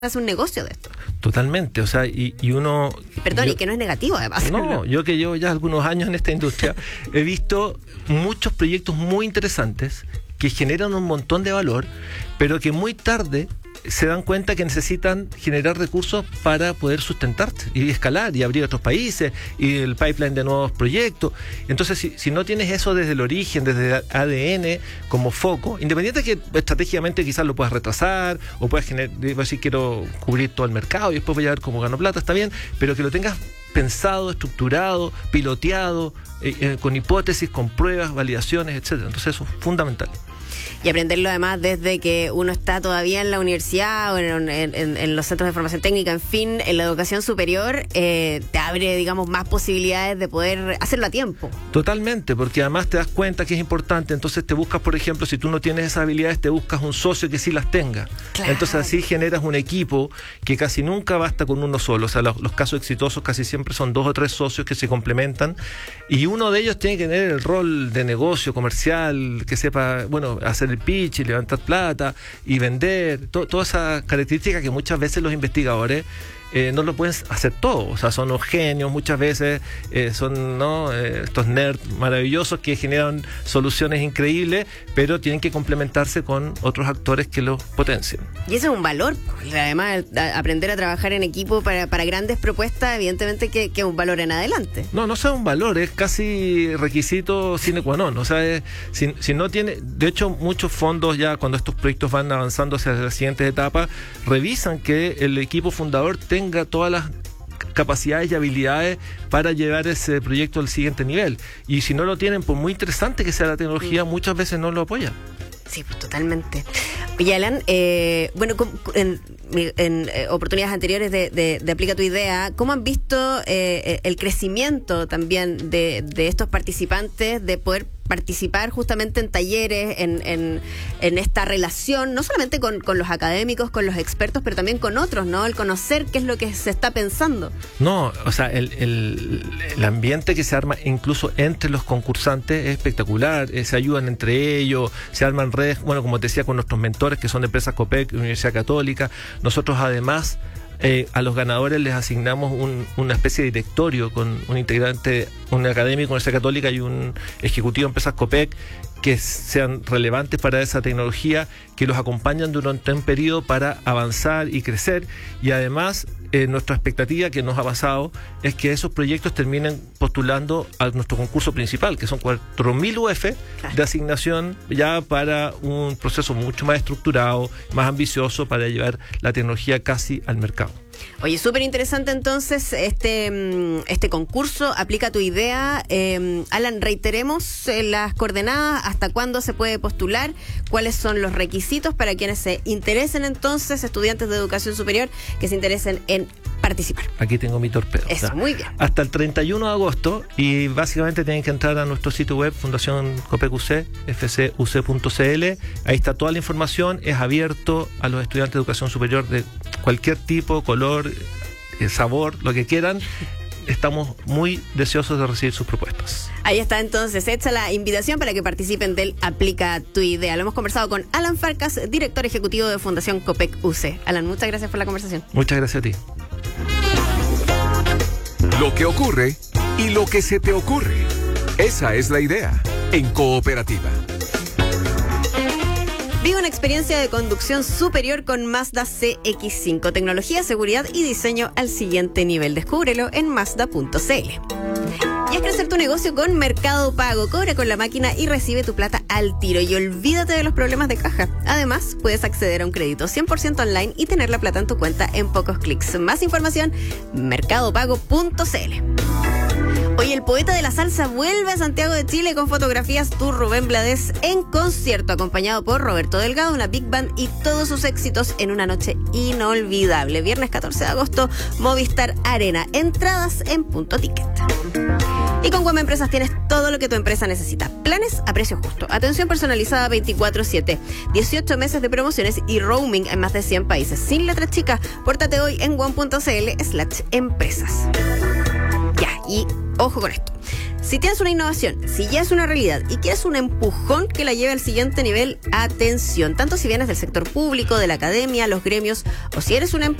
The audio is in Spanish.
hace un negocio de esto. Totalmente, o sea, y uno... Perdón, y que no es negativo además. No, yo que llevo ya algunos años en esta industria, he visto muchos proyectos muy interesantes que generan un montón de valor, pero que muy tarde se dan cuenta que necesitan generar recursos para poder sustentarse y escalar y abrir otros países y el pipeline de nuevos proyectos. Entonces, si no tienes eso desde el origen, desde el ADN como foco, independiente de que estratégicamente quizás lo puedas retrasar o puedas decir quiero cubrir todo el mercado y después voy a ver cómo gano plata, está bien, pero que lo tengas pensado, estructurado, piloteado, con hipótesis, con pruebas, validaciones, etcétera. Entonces eso es fundamental. Y aprenderlo además desde que uno está todavía en la universidad o en los centros de formación técnica, en fin, en la educación superior, te abre, digamos, más posibilidades de poder hacerlo a tiempo. Totalmente, porque además te das cuenta que es importante, entonces te buscas, por ejemplo, si tú no tienes esas habilidades, te buscas un socio que sí las tenga. Claro. Entonces así generas un equipo que casi nunca basta con uno solo, o sea, los casos exitosos casi siempre son 2 o 3 socios que se complementan y uno de ellos tiene que tener el rol de negocio comercial, que sepa, bueno, hacer el pitch y levantar plata y vender, todas esas características que muchas veces los investigadores no lo pueden hacer todo, o sea, son los genios muchas veces, son estos nerds maravillosos que generan soluciones increíbles, pero tienen que complementarse con otros actores que los potencien. Y ese es un valor, además aprender a trabajar en equipo para grandes propuestas, evidentemente que es un valor en adelante. No sea un valor, es casi requisito sine qua non, o sea, si no tiene, de hecho muchos fondos ya cuando estos proyectos van avanzando hacia las siguientes etapas, revisan que el equipo fundador tenga todas las capacidades y habilidades para llevar ese proyecto al siguiente nivel. Y si no lo tienen, por muy interesante que sea la tecnología, muchas veces no lo apoyan. Sí, pues totalmente. Oye, Alan, bueno, en oportunidades anteriores de Aplica tu Idea, ¿cómo han visto el crecimiento también de estos participantes, de poder participar justamente en talleres, en esta relación, no solamente con los académicos, con los expertos, pero también con otros, ¿no? El conocer qué es lo que se está pensando. No, o sea, el ambiente que se arma incluso entre los concursantes es espectacular, se ayudan entre ellos, se arman redes, bueno, como te decía, con nuestros mentores que son de empresas Copec, Universidad Católica. Nosotros además a los ganadores les asignamos una especie de directorio con un integrante, un académico de Universidad Católica y un ejecutivo de empresas Copec que sean relevantes para esa tecnología, que los acompañan durante un periodo para avanzar y crecer. Y además nuestra expectativa que nos ha pasado es que esos proyectos terminen postulando a nuestro concurso principal, que son 4.000 UF de asignación ya para un proceso mucho más estructurado, más ambicioso para llevar la tecnología casi al mercado. Oye, súper interesante entonces este concurso, Aplica tu Idea. Alan, reiteremos las coordenadas, hasta cuándo se puede postular, cuáles son los requisitos para quienes se interesen entonces, estudiantes de educación superior que se interesen en participar. Aquí tengo mi torpedo. Eso, o sea, muy bien. Hasta el 31 de agosto y básicamente tienen que entrar a nuestro sitio web, Fundación Copec UC, fcuc.cl. Ahí está toda la información, es abierto a los estudiantes de educación superior de cualquier tipo, color, sabor, lo que quieran. Estamos muy deseosos de recibir sus propuestas. Ahí está entonces hecha la invitación para que participen del Aplica tu Idea. Lo hemos conversado con Alan Farkas, director ejecutivo de Fundación Copec UC. Alan, muchas gracias por la conversación. Muchas gracias a ti. Lo que ocurre y lo que se te ocurre. Esa es la idea en Cooperativa. Vive una experiencia de conducción superior con Mazda CX-5. Tecnología, seguridad y diseño al siguiente nivel. Descúbrelo en Mazda.cl. Y es crecer tu negocio con Mercado Pago. Cobra con la máquina y recibe tu plata al tiro. Y olvídate de los problemas de caja. Además, puedes acceder a un crédito 100% online y tener la plata en tu cuenta en pocos clics. Más información, mercadopago.cl. Hoy el poeta de la salsa vuelve a Santiago de Chile con fotografías Tour Rubén Blades en concierto, acompañado por Roberto Delgado, una big band y todos sus éxitos en una noche inolvidable. Viernes 14 de agosto, Movistar Arena. Entradas en Punto Ticket. Y con Guama Empresas tienes todo lo que tu empresa necesita. Planes a precio justo. Atención personalizada 24/7. 18 meses de promociones y roaming en más de 100 países. Sin letras chicas, pórtate hoy en guam.cl/empresas. Ya, y ojo con esto. Si tienes una innovación, si ya es una realidad y quieres un empujón que la lleve al siguiente nivel, atención. Tanto si vienes del sector público, de la academia, los gremios, o si eres una